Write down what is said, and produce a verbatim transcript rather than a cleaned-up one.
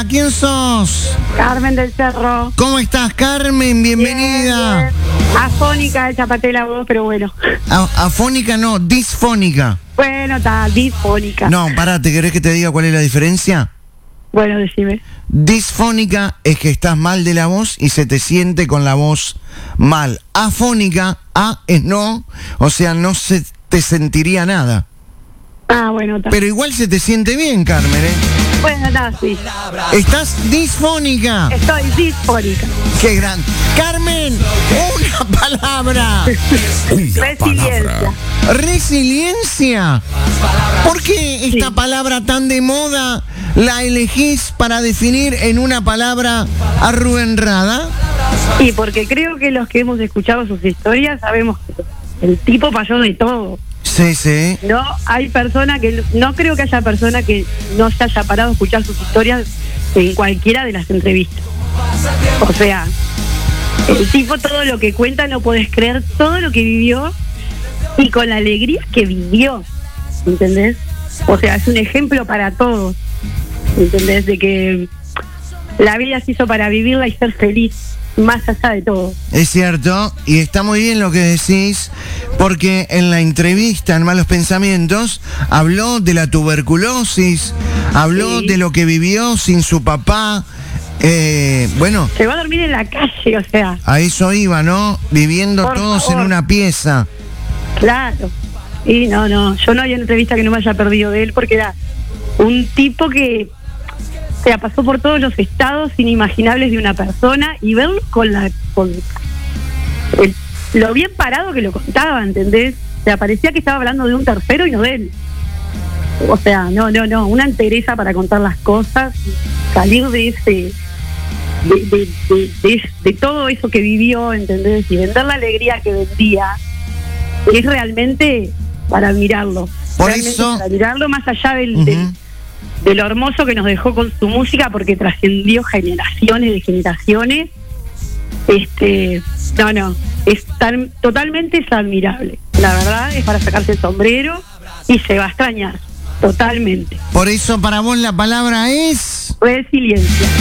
¿quién sos? Carmen del Cerro. ¿Cómo estás, Carmen? Bienvenida. Bien, bien. Afónica, chapaté la voz, pero bueno. A- afónica no, disfónica. Bueno, está, disfónica. No, pará, ¿te querés que te diga cuál es la diferencia? Bueno, decime. Disfónica es que estás mal de la voz y se te siente con la voz mal. Afónica, A es no, o sea, no se te sentiría nada. Ah, bueno, está. Pero igual se te siente bien, Carmen, ¿eh? Bueno, está, sí. Estás disfónica. Estoy disfónica. ¡Qué gran! Carmen, una palabra. Resiliencia. Resiliencia. ¿Por qué esta Sí. palabra tan de moda la elegís para definir en una palabra a Rubén Rada? Y porque creo que los que hemos escuchado sus historias sabemos que el tipo pasó de todo. Sí, sí. No hay persona que, no creo que haya persona que no se haya parado a escuchar sus historias en cualquiera de las entrevistas. O sea, el tipo todo lo que cuenta no podés creer todo lo que vivió y con la alegría que vivió, ¿entendés? O sea, es un ejemplo para todos, ¿entendés? De que la vida se hizo para vivirla y ser feliz, más allá de todo. Es cierto, y está muy bien lo que decís, porque en la entrevista en Malos Pensamientos habló de la tuberculosis, habló Sí. de lo que vivió sin su papá. Eh, bueno, Se va a dormir en la calle, o sea, a eso iba, ¿no? Viviendo Por todos favor. en una pieza. claro. Y no, no, yo no hay entrevista que no me haya perdido de él porque era un tipo que, o sea, pasó por todos los estados inimaginables de una persona y verlo con la con el- lo bien parado que lo contaba, ¿entendés? O sea, parecía que estaba hablando de un tercero y no de él. O sea, no, no, no, una entereza para contar las cosas, salir de ese de, de, de, de, de todo eso que vivió, ¿entendés? Y vender la alegría que vendía es realmente para admirarlo. Por Realmente eso- para admirarlo más allá del, Ujú. del de lo hermoso que nos dejó con su música, porque trascendió generaciones de generaciones. Este, no, no, es tan, totalmente es admirable. La verdad es para sacarse el sombrero y se va a extrañar, totalmente. Por eso para vos la palabra es... Resiliencia.